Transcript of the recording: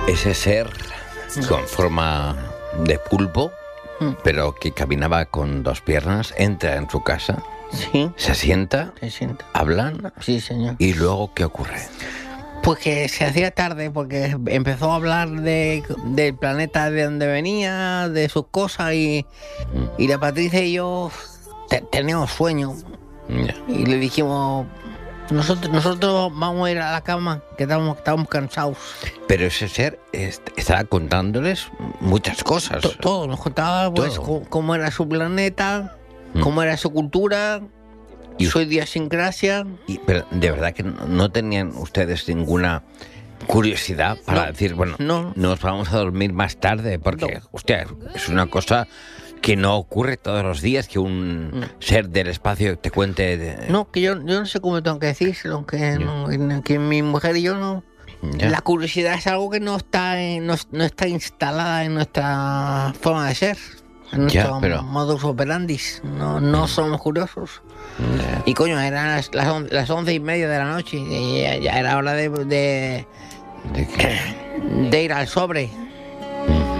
Ese ser con forma de pulpo, pero que caminaba con dos piernas, entra en su casa, Sí, se sienta, se sienta. hablan, Sí, señor. y luego, ¿qué ocurre? Pues que se hacía tarde porque empezó a hablar del planeta de donde venía, de sus cosas y la Patricia y yo teníamos sueño Ya. y le dijimos, nosotros vamos a ir a la cama, que estábamos cansados. Pero ese ser estaba contándoles muchas cosas. Todo, nos contaba pues Todo. cómo era su planeta, cómo era su cultura, Y- su idiosincrasia. Pero de verdad que no tenían ustedes ninguna curiosidad para No, decir, bueno, no. nos vamos a dormir más tarde, porque, hostia, es una cosa que no ocurre todos los días, que un ser del espacio te cuente... No, que yo no sé cómo tengo que decírselo, que mi mujer y yo no... Ya. La curiosidad es algo que no está instalada en nuestra forma de ser, en Ya, nuestro pero- modus operandi. No somos curiosos. Y coño, eran las 11:30 de la noche y ya era hora de ¿De qué? ir al sobre.